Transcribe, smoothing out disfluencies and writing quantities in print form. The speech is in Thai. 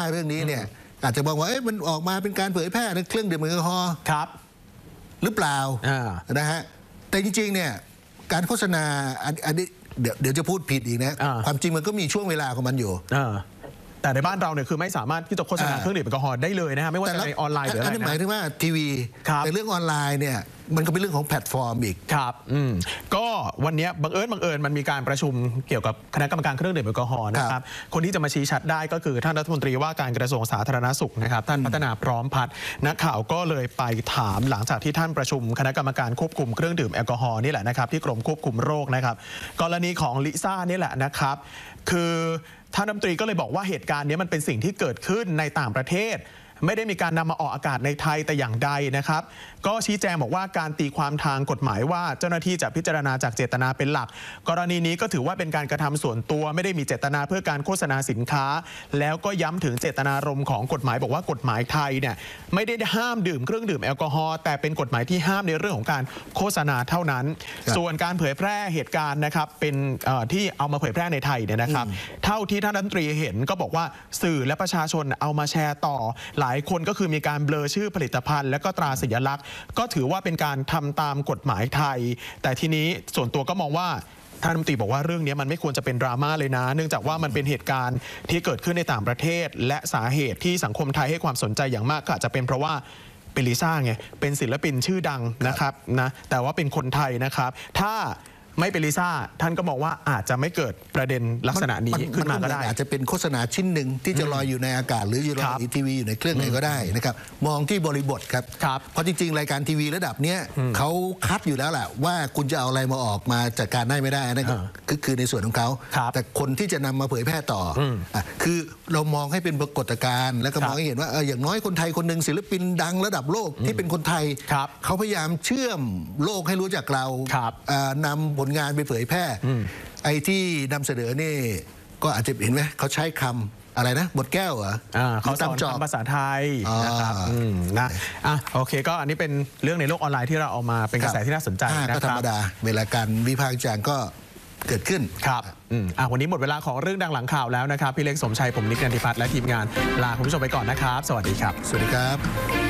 เรื่องนี้เนี่ยอาจจะบอกว่ามันออกมาเป็นการเผยแพร่เครื่องดื่มแอลกอฮอล์ครับหรือเปล่านะฮะแต่จริงๆเนี่ยการโฆษณาอันนี้เดี๋ยวจะพูดผิดอีกนะความจริงมันก็มีช่วงเวลาของมันอยู่แต่ในบ้านเราเนี่ยคือไม่สามารถที่จะโฆษณาเครื่องดื่มแอลกอฮอล์ได้เลยนะฮะไม่ว่าจะในออนไลน์หรืออะไรนะอันนี้หมายถึงว่าทีวีแต่เรื่องออนไลน์เนี่ยมันก็เป็นเรื่องของแพลตฟอร์มอีกครับก็วันนี้บังเอิญมันมีการประชุมเกี่ยวกับคณะกรรมการเครื่องดื่มแอลกอฮอล์นะครับคนที่จะมาชี้ชัดได้ก็คือท่านรัฐมนตรีว่าการกระทรวงสาธารณสุขนะครับท่านพัฒนาพร้อมพัฒน์นักข่าวก็เลยไปถามหลังจากที่ท่านประชุมคณะกรรมการควบคุมเครื่องดื่มแอลกอฮอล์นี่แหละนะครับที่กรมควบคุมโรคนะครับกรณีของลิซ่านี่แหละนะครับคือท่านรัฐมนตรีก็เลยบอกว่าเหตุการณ์นี้มันเป็นสิ่งที่เกิดขึ้นในต่างประเทศไม่ได้มีการนำมาออกอากาศในไทยแต่อย่างใดนะครับก็ชี้แจงบอกว่าการตีความทางกฎหมายว่าเจ้าหน้าที่จะพิจารณาจากเจตนาเป็นหลักกรณีนี้ก็ถือว่าเป็นการกระทำส่วนตัวไม่ได้มีเจตนาเพื่อการโฆษณาสินค้าแล้วก็ย้ำถึงเจตนารมณ์ของกฎหมายบอกว่ากฎหมายไทยเนี่ยไม่ได้ห้ามดื่มเครื่องดื่มแอลกอฮอล์แต่เป็นกฎหมายที่ห้ามในเรื่องของการโฆษณาเท่านั้นส่วนการเผยแพร่เหตุการณ์นะครับเป็นที่เอามาเผยแพร่ในไทยเนี่ยนะครับเท่าที่ท่านรัฐมนตรีเห็นก็บอกว่าสื่อและประชาชนเอามาแชร์ต่อหลายคนก็คือมีการเบลอชื่อผลิตภัณฑ์และก็ตราสัญลักษณ์ก็ถือว่าเป็นการทำตามกฎหมายไทยแต่ทีนี้ส่วนตัวก็มองว่าท่านรัฐมนตรีบอกว่าเรื่องนี้มันไม่ควรจะเป็นดราม่าเลยนะเนื่องจากว่ามันเป็นเหตุการณ์ที่เกิดขึ้นในต่างประเทศและสาเหตุที่สังคมไทยให้ความสนใจอย่างมากก็อาจจะเป็นเพราะว่าเป็นลิซ่าไงเป็นศิลปินชื่อดังนะครับนะแต่ว่าเป็นคนไทยนะครับถ้าไม่เป็นลิซ่าท่านก็มองว่าอาจจะไม่เกิดประเด็นลักษณะนี้ขึ้นมาก็ได้อาจจะเป็นโฆษณาชิ้นหนึ่งที่จะลอยอยู่ในอากาศหรืออยู่ในทีวีอยู่ในเครื่องไหนก็ได้นะครับมองที่บริบทครับเพราะจริงๆรายการทีวีระดับเนี้ยเขาคัดอยู่แล้วแหละว่าคุณจะเอาอะไรมาออกมาจัดการได้ไม่ได้นั่นคือในส่วนของเขาแต่คนที่จะนำมาเผยแพร่ต่อคือเรามองให้เป็นปรากฏการณ์แล้วก็มองให้เห็นว่าอย่างน้อยคนไทยคนหนึ่งศิลปินดังระดับโลกที่เป็นคนไทยเขาพยายามเชื่อมโลกให้รู้จักเรานำผลงานไปเผยแพร่ไอ้ที่นำเสนอนี่ก็อาจจะเห็นไหมเขาใช้คำอะไรนะบทแก้วเหรอเขาสอนภาษาไทยนะครับนะโอเคก็อันนี้เป็นเรื่องในโลกออนไลน์ที่เราเอามาเป็นกระแสที่น่าสนใจนะครับก็ธรรมดาเวลาการวิพากษ์วิจารณ์ก็เกิดขึ้นครับวันนี้หมดเวลาของเรื่องดังหลังข่าวแล้วนะครับพี่เล็กสมชัยผมนิกนันทิพัฒน์และทีมงานลาคุณผู้ชมไปก่อนนะครับสวัสดีครับสวัสดีครับ